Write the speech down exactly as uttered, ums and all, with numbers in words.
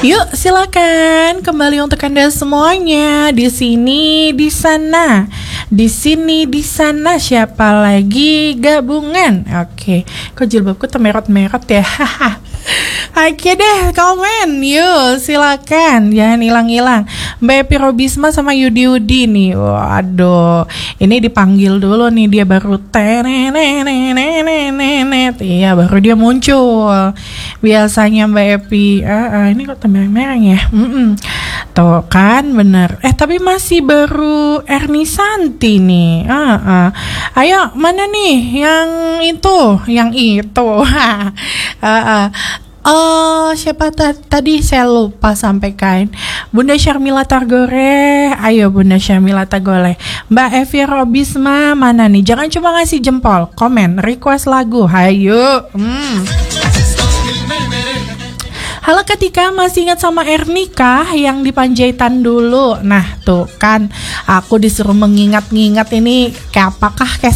Yuk silakan kembali untuk Anda semuanya di sini, di sana, di sini, di sana. Siapa lagi gabungan? Oke, kok jilbabku temerot-merot ya? Oke deh, komen yuk silakan, jangan hilang-hilang. Mbak Epi Robisma sama Yudi Udi nih. Waduh, ini dipanggil dulu nih, dia baru tenenenenenenet. Iya, baru dia muncul. Biasanya Mbak Epi, ah, ah, ini kok temeng-mereng ya. Mm-mm. Tuh kan bener. Eh tapi masih baru Erni Santi nih. Ah, ah. Ayo mana nih yang itu, yang itu. ah, ah. Oh, siapa ta- tadi saya lupa sampaikan. Bunda Syarmila Tagore. Ayo Bunda Syarmila Tagore. Mbak Evi Robisma mana nih? Jangan cuma ngasih jempol, komen, request lagu. Hayo. Hmm. Halo ketika masih ingat sama Ernika yang di Panjaitan dulu. Nah tuh kan aku disuruh mengingat-ingat ini kayak apakah kayak